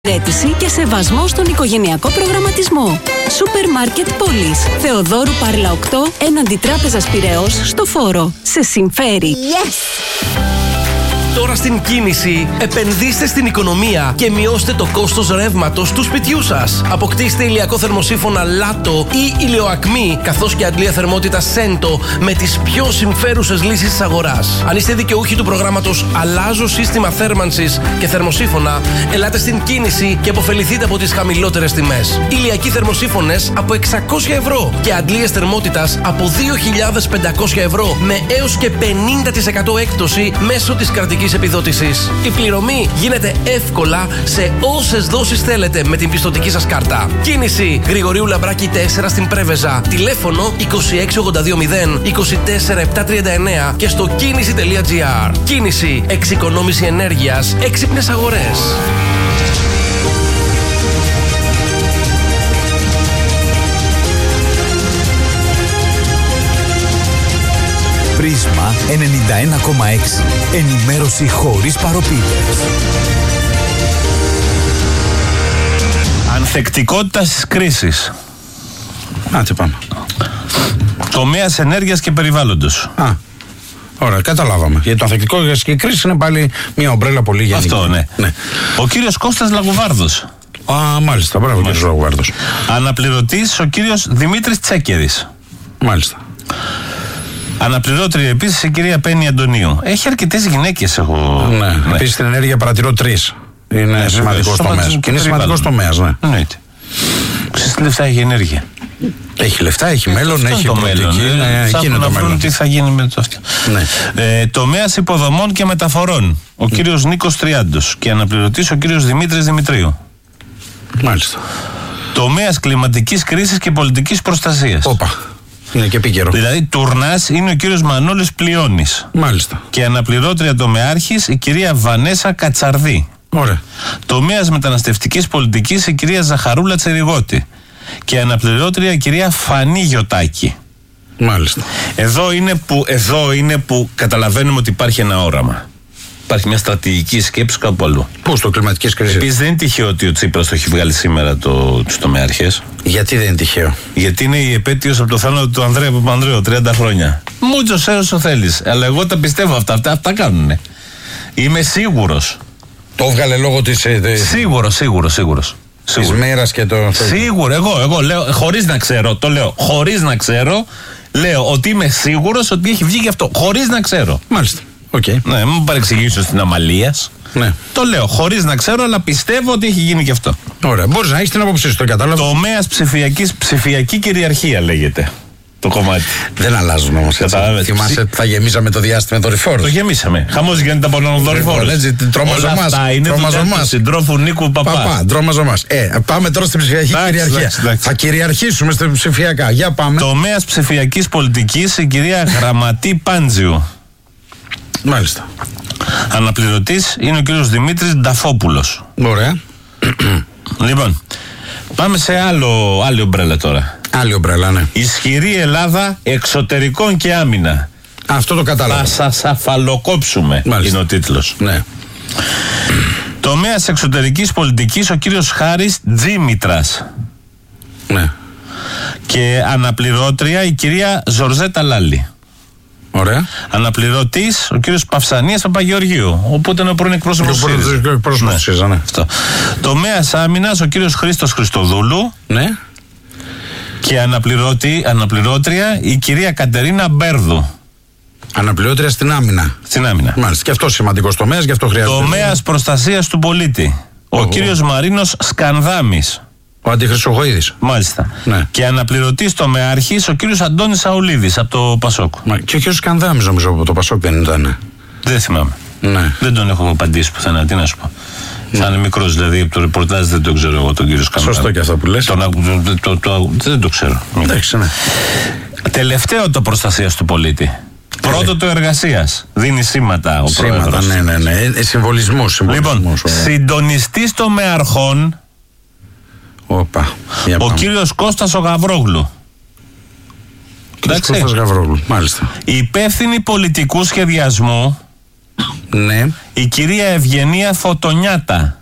Εξυπηρέτηση και σεβασμό στον οικογενειακό προγραμματισμό. Σούπερ Μάρκετ Πόλης. Θεοδόρου Πάρλα 8, έναντι Τράπεζας Πειραιώς, στο Φόρο. Σε συμφέρει. Yes! Τώρα στην Κίνηση, επενδύστε στην οικονομία και μειώστε το κόστος ρεύματος του σπιτιού σας. Αποκτήστε ηλιακό θερμοσύφωνα Λάτο ή ηλιοακμή, καθώς και αντλία θερμότητα Σέντο με τις πιο συμφέρουσες λύσεις της αγοράς. Αν είστε δικαιούχοι του προγράμματος Αλλάζω σύστημα θέρμανσης και θερμοσύφωνα, ελάτε στην Κίνηση και αποφεληθείτε από τις χαμηλότερες τιμές. Ηλιακοί θερμοσύφωνες από 600 ευρώ και αντλίες θερμότητας από 2.500 ευρώ με έως και 50% έκπτωση μέσω της κρατικής επιδότησης. Η πληρωμή γίνεται εύκολα σε όσες δόσεις θέλετε με την πιστωτική σας κάρτα. Κίνηση Γρηγορίου Λαμπράκη 4 στην Πρέβεζα. Τηλέφωνο 26820 24739 και στο κίνηση.gr. Κίνηση. Εξοικονόμηση ενέργειας. Έξυπνες αγορές. Πρίσμα 91,6. Ενημέρωση χωρίς παροπίδες. Ανθεκτικότητα στις κρίσεις. Άντε πάμε. Τομέας ενέργειας και περιβάλλοντος. Ωραία, καταλάβαμε. Γιατί το ανθεκτικό και η κρίση είναι πάλι μια ομπρέλα πολύ γενική. Αυτό, ναι. Ο κύριος Κώστας Λαγουβάρδος. Μάλιστα, μπράβο κύριος Λαγουβάρδος. Αναπληρωτής ο κύριος Δημήτρης Τσέκερης. Μάλιστα. Αναπληρώτρια επίσης η κυρία Πέννη Αντωνίου. Έχει αρκετές γυναίκες, έχω. Ναι. Επίσης στην ενέργεια παρατηρώ 3. Είναι σημαντικός τομέας. Και είναι σημαντικός τομέας, ναι. Εννοείται. Ξέρεις τι λεφτά έχει η ενέργεια. Έχει λεφτά, έχει μέλλον, έχει το μέλλον. Εκείνο να το βρουν μέλλον. τι θα γίνει με το αυτό. Ναι. Τομέας υποδομών και μεταφορών. Ο κύριος Νίκος Τριάντος. Και αναπληρωτής ο κύριος Δημήτρης Δημητρίου. Μάλιστα. Τομέας κλιματικής κρίσης και πολιτικής προστασίας. Όπα. Είναι και επίκαιρο. Δηλαδή, τουρνάς είναι ο κύριος Μανώλης Πλειώνης. Μάλιστα. Και αναπληρώτρια τομεάρχης η κυρία Βανέσα Κατσαρδί. Ωραία. Τομέας μεταναστευτικής πολιτικής η κυρία Ζαχαρούλα Τσεριγώτη. Και αναπληρώτρια η κυρία Φανή Γιωτάκη. Μάλιστα. Εδώ είναι που καταλαβαίνουμε ότι υπάρχει ένα όραμα. Υπάρχει μια στρατηγική σκέψη κάπου αλλού. Πού, στο κλιματικές κρίσεις. Επίσης δεν είναι τυχαίο ότι ο Τσίπρας το έχει βγάλει σήμερα τους τομεάρχες. Γιατί δεν είναι τυχαίο. Γιατί είναι η επέτειος από το θάνατο του Ανδρέα Παπανδρέου, 30 χρόνια. Μούτσος όσο θέλεις. Αλλά εγώ τα πιστεύω αυτά κάνουνε. Είμαι σίγουρος. Το έβγαλε λόγω της. Σίγουρος. Της μέρας και το. Σίγουρο, εγώ λέω, χωρίς να ξέρω, λέω ότι είμαι σίγουρος ότι έχει βγει γι' αυτό. Χωρίς να ξέρω. Μάλιστα. Okay. Ναι, μην παρεξηγήσω στην Αμαλίας. Ναι. Το λέω χωρίς να ξέρω, αλλά πιστεύω ότι έχει γίνει γι' αυτό. Ωραία, μπορείς να έχεις την άποψή σου, το κατάλαβα. Τομέας ψηφιακή κυριαρχία λέγεται το κομμάτι. Δεν αλλάζουν όμως. Θυμάσαι, θα γεμίσαμε το διάστημα δορυφόρους. Το γεμίσαμε. Χαμός γίνεται από τον δορυφόρο. Τρόμαζομάς. Είναι του συντρόφου Νίκου Παπά. Τρόμαζομάς. Πάμε τώρα στην ψηφιακή κυριαρχία. Θα κυριαρχήσουμε στην ψηφιακά. Για πάμε. Τομέας ψηφιακής πολιτικής η κυρία Γραμματή Πάντζιου. Μάλιστα. Αναπληρωτής είναι ο κύριος Δημήτρης Νταφόπουλος. Ωραία. Λοιπόν, πάμε σε άλλη ομπρέλα τώρα. Άλλη ομπρέλα, ναι. Ισχυρή Ελλάδα εξωτερικών και άμυνα. Αυτό το κατάλαβα. Θα σας αφαλοκόψουμε. Μάλιστα. Είναι ο τίτλος. Ναι. Τομέας εξωτερικής πολιτικής ο κύριος Χάρης Τζίμητρας. Ναι. Και αναπληρώτρια η κυρία Ζορζέτα Λάλη. Ωραία. Αναπληρωτής ο κύριος Παυσανίας Παπαγεωργίου. Οπότε είναι ο πρώην εκπρόσωπος της ΣΥΡΙΖΑ. Ναι. Τομέας άμυνας ο κύριος Χρήστος Χριστοδούλου. Ναι. Και αναπληρώτρια η κυρία Κατερίνα Μπέρδου. Αναπληρώτρια στην άμυνα. Στην άμυνα. Μάλιστα. Και αυτό σημαντικός τομέας, γι' αυτό χρειάζεται. Τομέας προστασίας του πολίτη. Ο κύριος Μαρίνος Σκανδάμης. Ο Αντιχρυσοχοΐδης. Μάλιστα. Ναι. Και αναπληρωτής τομεάρχης ο κύριος Αντώνης Σαουλίδης από το Πασόκ. Και ο κύριος Σκανδάμης νομίζω από το Πασόκ δεν ήταν. Δεν θυμάμαι. Ναι. Δεν τον έχω απαντήσει πουθενά. Τι να σου πω. Θα είναι μικρός, δηλαδή από το ρεπορτάζ δεν το ξέρω εγώ τον κύριο Σκανδάμη. Σωστό και αυτό που λες. Δεν το ξέρω. Εντάξει, ναι. Τελευταίο το προστασίας του πολίτη. Πρώτο το εργασίας. Δίνει σήματα ο πρόεδρος. Ναι. Συμβολισμούς. Λοιπόν, συντονιστής τομεαρχών. Ο κύριος Κώστας ο Γαβρόγλου. Κώστας Γαβρόγλου, μάλιστα. Υπεύθυνη πολιτικού σχεδιασμού. Ναι. Η κυρία Ευγενία Φωτονιάτα.